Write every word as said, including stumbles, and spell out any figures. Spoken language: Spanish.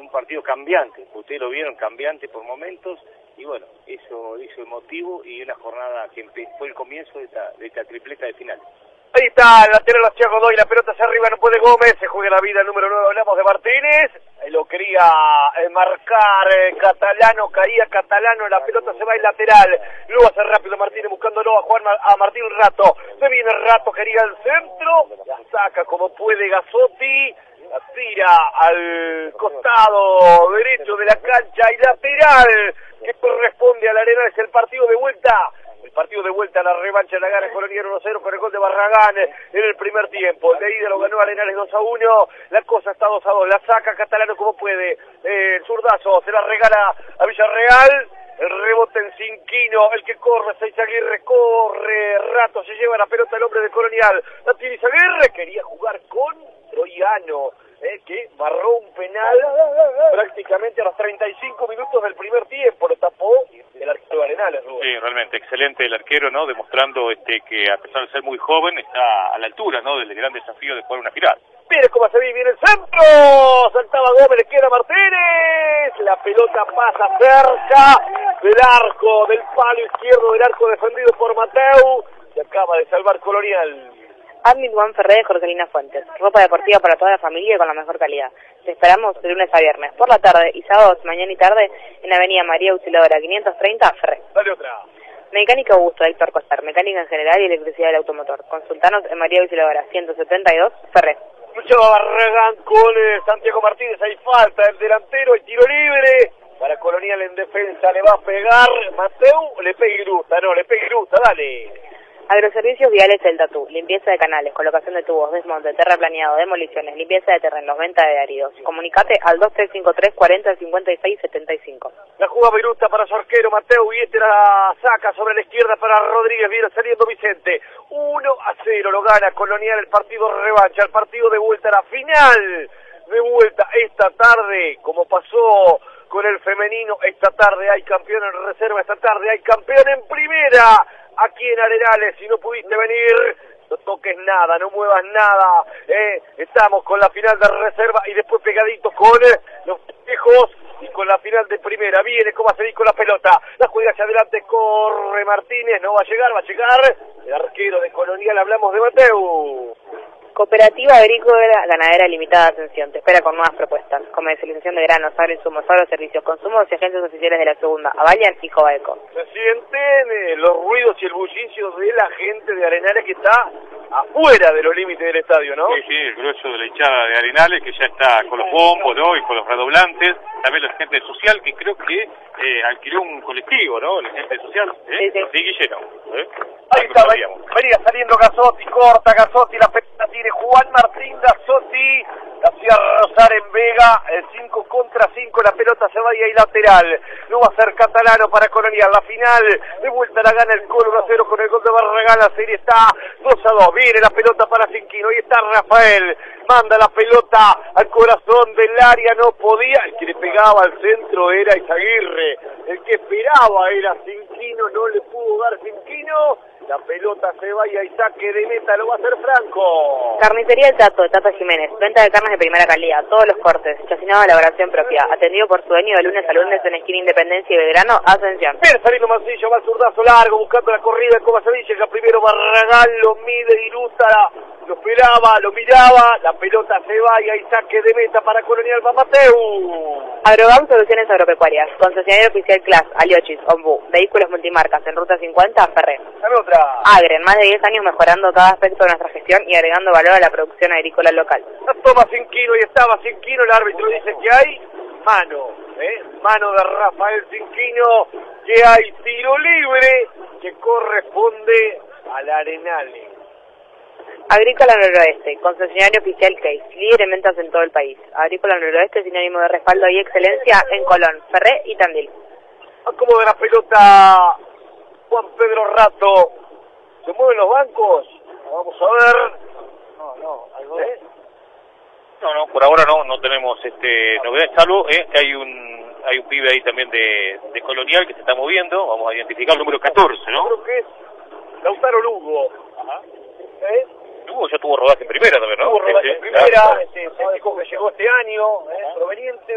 un partido cambiante, ustedes lo vieron, cambiante por momentos, y bueno, eso hizo emotivo y una jornada que fue el comienzo de esta, de esta tripleta de final. Ahí está, el lateral hacia Godoy, la pelota hacia arriba, no puede Gómez, se juega la vida el número nueve, hablamos de Martínez, eh, lo quería eh, marcar eh, Catalano, caía Catalano, la pelota se va al lateral, lo hace rápido Martínez buscándolo a Juan a Martín Rato, se viene Rato, quería el centro, la saca como puede Gazzotti, la tira al costado derecho de la cancha y lateral, que corresponde a la Arena, es el partido de vuelta. El partido de vuelta, la revancha la gana Colonial uno a cero con el gol de Barragán en el primer tiempo. El de ida lo ganó Arenales dos a uno. La cosa está dos a dos. La saca Catalano como puede. Eh, el zurdazo se la regala a Villarreal. El rebote en Cinquino. El que corre, Seis Aguirre. Corre. Rato se lleva la pelota el hombre de Colonial. La tiene Aguirre. Quería jugar con Troiano. Eh, que barró un penal prácticamente a los treinta y cinco minutos del primer tiempo. Lo tapó el arquero de Arenales, Rubén. Sí, realmente excelente el arquero, ¿no? Demostrando este que a pesar de ser muy joven está a la altura, ¿no? Del gran desafío de jugar una final. Mire cómo se ve, viene el centro, saltaba Gómez, le queda Martínez, la pelota pasa cerca del arco, del palo izquierdo del arco defendido por Mateu, se acaba de salvar Colonial. Admin Juan Ferré de Jorgelina Fuentes, ropa deportiva para toda la familia y con la mejor calidad. Te esperamos de lunes a viernes, por la tarde y sábados, mañana y tarde, en Avenida María Auxiliadora quinientos treinta, Ferré. Dale otra. Mecánica Augusto, Héctor Costar, mecánica en general y electricidad del automotor. Consultanos en María Auxiliadora ciento setenta y dos, Ferré. Luchaba Barragán con eh, Santiago Martínez, hay falta, el delantero, el tiro libre. Para Colonial en defensa, le va a pegar Mateu, le pega Irusta, no, le pega Irusta, dale. Agroservicios Viales El Tatú, limpieza de canales, colocación de tubos, desmonte, terraplaneado, demoliciones, limpieza de terrenos, venta de áridos. Comunicate al dos tres cinco tres cuarenta cincuenta y seis setenta y cinco. La jugaba Viruta para su arquero Mateu y este la saca sobre la izquierda para Rodríguez, viene saliendo Vicente. uno a cero lo gana Colonial, el partido revancha, el partido de vuelta a la final. De vuelta esta tarde, como pasó con el femenino, esta tarde hay campeón en reserva, esta tarde hay campeón en primera. Aquí en Arenales, si no pudiste venir, no toques nada, no muevas nada, eh, estamos con la final de reserva y después pegaditos con eh, los festejos y con la final de primera. Viene como hace con la pelota, la juega hacia adelante, corre Martínez, no va a llegar, va a llegar el arquero de Colonial, hablamos de Mateu. Cooperativa Agrícola Ganadera Limitada Ascensión, te espera con nuevas propuestas, comercialización de granos, agroinsumos, agroservicios, consumos y agencias oficiales de la segunda, Avalian y Cobaeco. Se sienten eh, los ruidos y el bullicio de la gente de Arenales que está afuera de los límites del estadio, ¿no? Sí, sí, el grueso de la hinchada de Arenales que ya está con los bombos, ¿no? Y con los redoblantes, también la gente social que creo que eh, alquiló un colectivo, ¿no? La gente social, ¿eh? Sí, sí. Sí, Guillermo, ¿eh? Ahí está, venía saliendo Gazzotti, corta Gazzotti, la pelota tiene Juan Martín Gazzotti, hacía rozar en Vega, el cinco contra cinco, la pelota se va y ahí lateral, lo va a hacer Catalano para Colonial, la final, de vuelta la gana el Colo uno a cero con el gol de Barragán, la serie está dos a dos, viene la pelota para Cinquino, ahí está Rafael, manda la pelota al corazón del área, no podía, el que le pegaba al centro era Izaguirre, el que esperaba era Cinquino, no le pudo dar Cinquino, la pelota se va y hay saque de meta, lo va a hacer Franco. Carnicería El Tato, de Tata Jiménez, venta de carnes de primera calidad, todos los cortes, chacinado de elaboración propia, atendido por su dueño de lunes a lunes en esquina Independencia y Belgrano, Ascensión. Viene saliendo Mancillo, va el zurdazo largo, buscando la corrida, como se dice, que primero Barragán lo mide y Lúzara, lo esperaba, lo miraba, la pelota se va y hay saque de meta para Colonial, va Mateu. Agrogam Soluciones Agropecuarias, concesionario oficial Class, Aliochis, Ombú, vehículos multimarcas en Ruta cincuenta, Ferré. Dame otra. Agren, más de diez años mejorando cada aspecto de nuestra gestión y agregando valor a la producción agrícola local. La toma Cinquino y estaba Cinquino, el árbitro dice que hay mano, ¿eh? Mano de Rafael Cinquino, que hay tiro libre que corresponde al Arenales. Agrícola Noroeste, concesionario oficial Case, líder en ventas en todo el país. Agrícola Noroeste, sinónimo de respaldo y excelencia en Colón, Ferré y Tandil. Acomoda la pelota Juan Pedro Rato. ¿Se mueven los bancos? Vamos a ver. No, no, algo ¿Eh? No, no, por ahora no, no tenemos este novedades, salvo eh, que hay un hay un pibe ahí también de, de Colonial que se está moviendo, vamos a identificar el número catorce, ¿no? Creo que es Lautaro Lugo. Ajá. ¿Eh? Lugo ya tuvo rodaje en primera también, ¿no? Tuvo rodaje Sí, en sí, primera, claro. este, ese chico que llegó este año, ¿eh? Proveniente